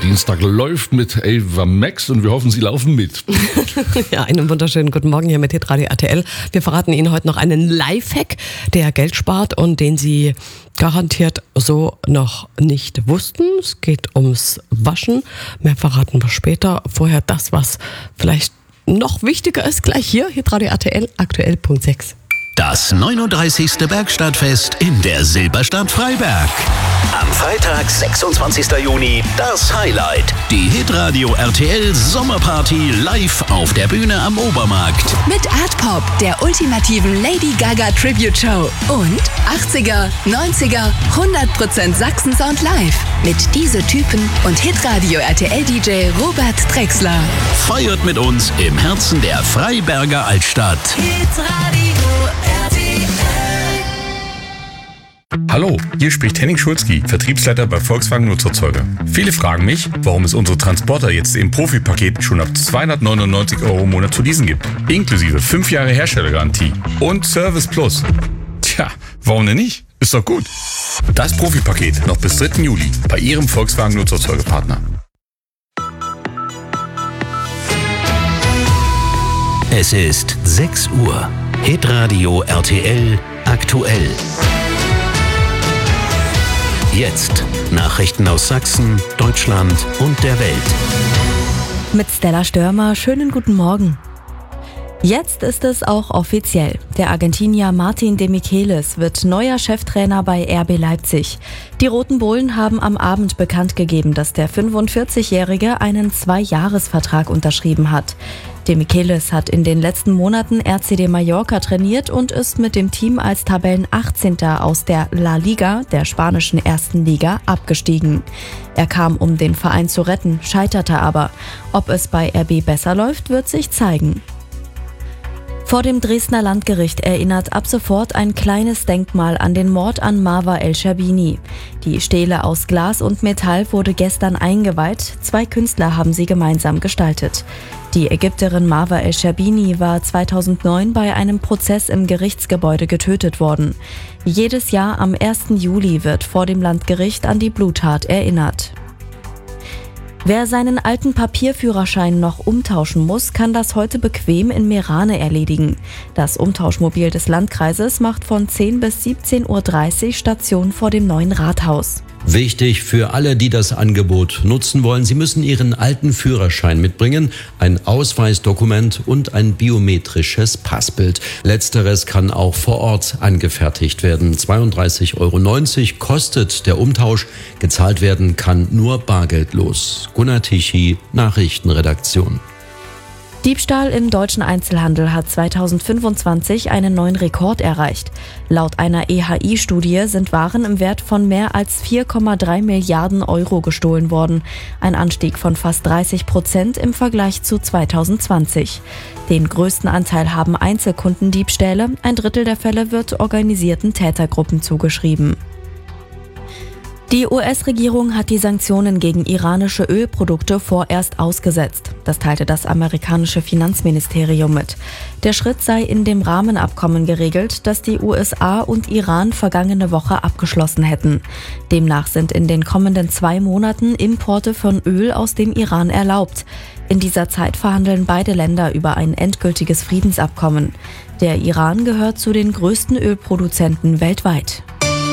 Dienstag läuft mit Ava Max und wir hoffen, Sie laufen mit. Ja, einen wunderschönen guten Morgen hier mit Hitradio RTL. Wir verraten Ihnen heute noch einen Lifehack, der Geld spart und den Sie garantiert so noch nicht wussten. Es geht ums Waschen. Mehr verraten wir später. Vorher das, was vielleicht noch wichtiger ist, gleich hier, Hitradio RTL, aktuell Punkt 6. Das 39. Bergstadtfest in der Silberstadt Freiberg. Am Freitag, 26. Juni, das Highlight. Die Hitradio RTL Sommerparty live auf der Bühne am Obermarkt. Mit Art-Pop, der ultimativen Lady Gaga Tribute Show. Und 80er, 90er, 100% Sachsen-Sound live. Mit Diese Typen und Hitradio RTL DJ Robert Drexler. Feiert mit uns im Herzen der Freiberger Altstadt. Hitradio RTL. Hallo, hier spricht Henning Schulzki, Vertriebsleiter bei Volkswagen Nutzerzeuger. Viele fragen mich, warum es unsere Transporter jetzt im Profipaket schon ab 299 € im Monat zu leasen gibt. Inklusive 5 Jahre Herstellergarantie und Service Plus. Tja, warum denn nicht? Ist doch gut. Das Profipaket noch bis 3. Juli bei Ihrem Volkswagen Nutzerzeugerpartner. Es ist 6 Uhr. Hitradio RTL aktuell. Jetzt Nachrichten aus Sachsen, Deutschland und der Welt. Mit Stella Störmer, schönen guten Morgen. Jetzt ist es auch offiziell. Der Argentinier Martin de Michelis wird neuer Cheftrainer bei RB Leipzig. Die Roten Bullen haben am Abend bekannt gegeben, dass der 45-Jährige einen 2-Jahres-Vertrag unterschrieben hat. De Michelis hat in den letzten Monaten RCD Mallorca trainiert und ist mit dem Team als Tabellen-18. aus der La Liga, der spanischen ersten Liga, abgestiegen. Er kam, um den Verein zu retten, scheiterte aber. Ob es bei RB besser läuft, wird sich zeigen. Vor dem Dresdner Landgericht erinnert ab sofort ein kleines Denkmal an den Mord an Marwa El-Scherbini. Die Stele aus Glas und Metall wurde gestern eingeweiht. 2 Künstler haben sie gemeinsam gestaltet. Die Ägypterin Marwa El-Scherbini war 2009 bei einem Prozess im Gerichtsgebäude getötet worden. Jedes Jahr am 1. Juli wird vor dem Landgericht an die Bluttat erinnert. Wer seinen alten Papierführerschein noch umtauschen muss, kann das heute bequem in Meerane erledigen. Das Umtauschmobil des Landkreises macht von 10 bis 17:30 Uhr Station vor dem neuen Rathaus. Wichtig für alle, die das Angebot nutzen wollen. Sie müssen Ihren alten Führerschein mitbringen, ein Ausweisdokument und ein biometrisches Passbild. Letzteres kann auch vor Ort angefertigt werden. 32,90 € kostet der Umtausch. Gezahlt werden kann nur bargeldlos. Gunnar Tichy, Nachrichtenredaktion. Diebstahl im deutschen Einzelhandel hat 2025 einen neuen Rekord erreicht. Laut einer EHI-Studie sind Waren im Wert von mehr als 4,3 Milliarden € gestohlen worden. Ein Anstieg von fast 30% im Vergleich zu 2020. Den größten Anteil haben Einzelkundendiebstähle. 1/3 der Fälle wird organisierten Tätergruppen zugeschrieben. Die US-Regierung hat die Sanktionen gegen iranische Ölprodukte vorerst ausgesetzt. Das teilte das amerikanische Finanzministerium mit. Der Schritt sei in dem Rahmenabkommen geregelt, das die USA und Iran vergangene Woche abgeschlossen hätten. Demnach sind in den kommenden 2 Monaten Importe von Öl aus dem Iran erlaubt. In dieser Zeit verhandeln beide Länder über ein endgültiges Friedensabkommen. Der Iran gehört zu den größten Ölproduzenten weltweit.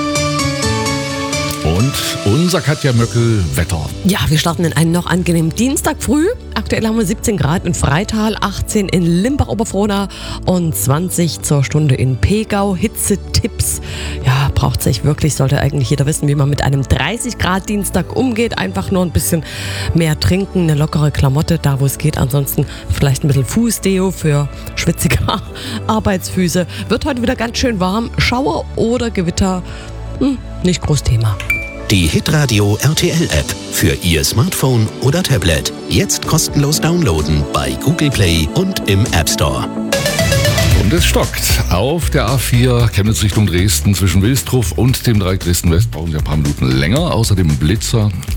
Und unser Katja Möckel Wetter. Ja, wir starten in einen noch angenehmen Dienstag früh. Aktuell haben wir 17 Grad in Freital, 18 in Limbach-Oberfrohna und 20 zur Stunde in Pegau. Hitzetipps. Ja, braucht sich wirklich, sollte eigentlich jeder wissen, wie man mit einem 30 Grad Dienstag umgeht. Einfach nur ein bisschen mehr trinken, eine lockere Klamotte, da wo es geht. Ansonsten vielleicht ein bisschen Fußdeo für schwitzige Arbeitsfüße. Wird heute wieder ganz schön warm. Schauer oder Gewitter, nicht groß Thema. Die Hitradio RTL App für Ihr Smartphone oder Tablet. Jetzt kostenlos downloaden bei Google Play und im App Store. Und es stockt. Auf der A4 Chemnitz Richtung Dresden zwischen Wilsdruff und dem Dreieck Dresden West brauchen Sie ein paar Minuten länger. Außerdem Blitzer.